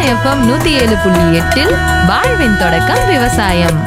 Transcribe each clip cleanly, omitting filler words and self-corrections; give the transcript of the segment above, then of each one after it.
FM 107.8 வாழ்வின் தொடக்கம் விவசாயம்.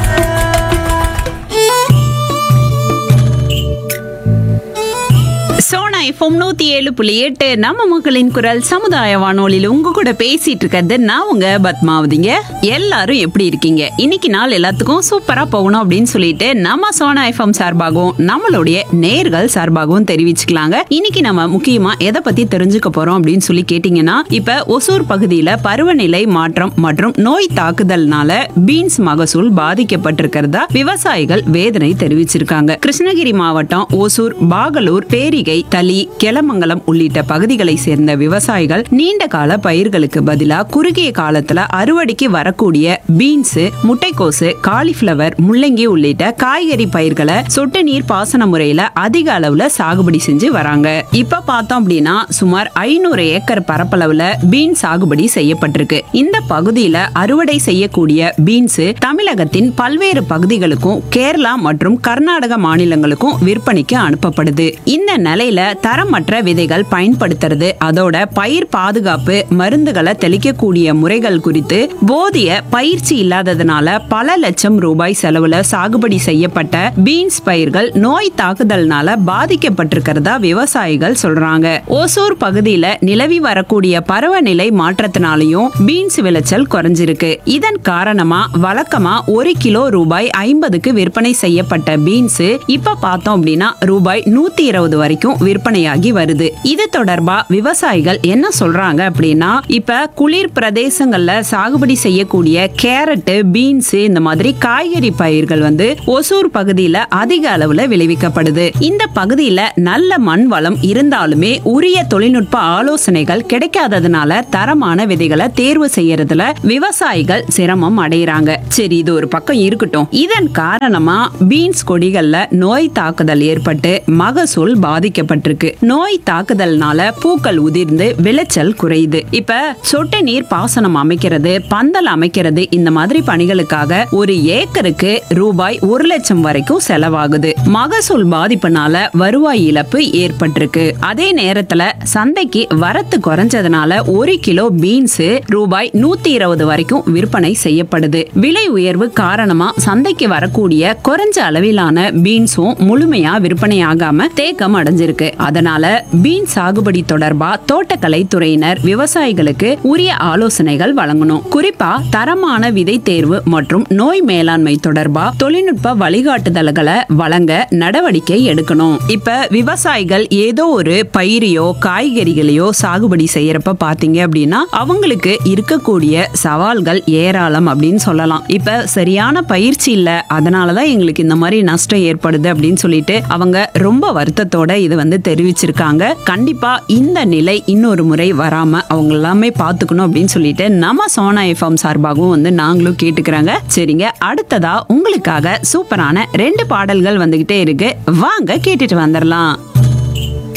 சோனா எஃப்எம் 107.8 நம்ம மக்களின் குரல் சமுதாய வானொலியில் உங்க கூட பேசிட்டு இருக்கிறது நான் உங்க பத்மாவதிங்க. எல்லாரும் எப்படி இருக்கீங்க? இன்னைக்கு நாள் எல்லாத்துக்கும் சூப்பரா போகணும் அப்படின்னு சொல்லிட்டு நம்ம சோனா எஃப்எம் சார்பாகவும் நம்மளுடைய நேர்கள் சார்பாகவும் தெரிவிச்சுக்கலாங்க. இன்னைக்கு நம்ம முக்கியமா எதை பத்தி தெரிஞ்சுக்க போறோம் அப்படின்னு சொல்லி கேட்டீங்கன்னா, இப்ப ஒசூர் பகுதியில பருவநிலை மாற்றம் மற்றும் நோய் தாக்குதல்னால பீன்ஸ் மகசூல் பாதிக்கப்பட்டிருக்கிறதா விவசாயிகள் வேதனை தெரிவிச்சிருக்காங்க. கிருஷ்ணகிரி மாவட்டம் ஒசூர், பாகலூர், பேரிகை, தளி, கெலமங்கலம் உள்ளிட்ட பகுதிகளை சேர்ந்த விவசாயிகள் நீண்ட கால பயிர்களுக்கு பதிலா குறுகிய காலத்துல அறுவடைக்கு வரக்கூடிய பீன்ஸ், முட்டைக்கோசு, காலிஃபிளவர், முள்ளங்கி உள்ளிட்ட காய்கறி பயிர்களை சொட்டு நீர் பாசன முறையில அதிக அளவுல சாகுபடி செஞ்சு வராங்க. இப்ப பார்த்தோம் அப்படின்னா சுமார் 500 ஏக்கர் பரப்பளவுல பீன்ஸ் சாகுபடி செய்யப்பட்டிருக்கு. இந்த பகுதியில அறுவடை செய்யக்கூடிய பீன்ஸ் தமிழகத்தின் பல்வேறு பகுதிகளுக்கும் கேரளா மற்றும் கர்நாடக மாநிலங்களுக்கும் விற்பனைக்கு அனுப்பப்படுது. இந்த நிலையில தரமற்ற விதைகள் பயன்படுத்துறது, அதோட பயிர் பாதுகாப்பு மருந்துகளை தெளிக்கக்கூடிய முறைகள் குறித்து போதிய பயிற்சி இல்லாததுனால பல லட்சம் ரூபாய் செலவுல சாகுபடி செய்யப்பட்ட பீன்ஸ் பயிர்கள் நோய் தாக்குதல்னால பாதிக்கப்பட்டிருக்கிறதா விவசாயிகள் சொல்றாங்க. ஓசூர் பகுதியில நிலவி வரக்கூடிய பருவநிலை மாற்றத்தினாலையும் பீன்ஸ் விளைச்சல் குறைஞ்சிருக்கு. இதன் காரணமா வழக்கமா 1 கிலோ ரூபாய் 50க்கு விற்பனை செய்யப்பட்ட பீன்ஸ் இப்ப பார்த்தோம் அப்படின்னா ரூபாய் 120 வரைக்கும் விற்பனையாகி வருது. இது தொடர்பா விவசாயிகள் என்ன சொல்றாங்க அப்படின்னா, இப்ப குளிர் பிரதேசங்கள்ல சாகுபடி செய்யக்கூடிய கேரட், பீன்ஸ் இந்த மாதிரி காய்கறி பயிர்கள் ஒசூர் பகுதியில அதிக அளவுல விளைவிக்கப்படுது. இந்த பகுதியில நல்ல மண் வளம் இருந்தாலுமே உரிய தொழில்நுட்ப ஆலோசனைகள் கிடைக்காததுனால தரமான விதைகளை தேர்வு செய்யறதுல விவசாயிகள் சிரமம் அடைகிறாங்க. சரி, இது ஒரு பக்கம் இருக்கட்டும். இதன் காரணமா பீன்ஸ் கொடிகள்ல நோய் தாக்குதல் ஏற்பட்டு மகசூல் பாதிக்கப்பட்டிருக்கு. நோய் தாக்குதல்னால பூக்கள் உதிர்ந்து விளைச்சல் குறையுது. இப்ப சொட்டு நீர் பாசனம் அமைக்கிறது, பந்தல் அமைக்கிறது இந்த மாதிரி பணிகளுக்காக ஒரு ஏக்கருக்கு ரூபாய் 1 லட்சம் வரைக்கும் செலவாகுது. மகசூல் பாதிப்புனால வருவாய் இழப்பு ஏற்பட்டிருக்கு. அதே நேரத்துல சந்தைக்கு வரத்து குறைஞ்சதுனால 1 கிலோ பீன்ஸ் ரூபாய் 120 வரைக்கும் விற்பனை செய்யப்படுது. விலை உயர்வு காரணமா சந்தைக்கு வரக்கூடிய குறைஞ்ச அளவிலான பீன்ஸும் முழுமையா விற்பனையாகாம தேக்கம் அடைஞ்சிருக்கு. அதனால பீன்ஸ் சாகுபடி தொடர்பா தோட்டக்கலை துறையினர் விவசாயிகளுக்கு உரிய ஆலோசனைகள் வழங்கணும். குறிப்பா தரமான விதை தேர்வு மற்றும் நோய் மேலாண்மை தொடர்பா தொழில்நுட்ப வழிகாட்டுதல்களை வழங்க நடவடிக்கை எடுக்கணும். இப்ப விவசாயிகள் ஏதோ ஒரு பயிரையோ காய்கறிகளையோ சாகுபடி செய்யறப்ப பாத்தீங்க அப்படின்னா அவங்களுக்கு இருக்கக்கூடிய சவால்கள் ஏராளம் அப்படின்னு சொல்லலாம். இப்ப சரியான பயிற்சி இல்ல, அதனாலதான் எங்களுக்கு இந்த மாதிரி நஷ்டம் ஏற்படுது அப்படின்னு சொல்லிட்டு அவங்க ரொம்ப வருத்தத்தோட இது தெரிவிச்சிருக்காங்க. கண்டிப்பா இந்த நிலை இன்னொரு முறை வராம அவங்க எல்லாமே பாத்துக்கணும் அப்படின்னு சொல்லிட்டு நம்ம சோனா எஃப்எம் சார்பாகவும் நாங்களும் கேட்டுக்கிறாங்க. சரிங்க, அடுத்ததா உங்களுக்காக சூப்பரான 2 பாடல்கள் வந்துகிட்டே இருக்கு. வாங்க கேட்டுட்டு வந்துடலாம்.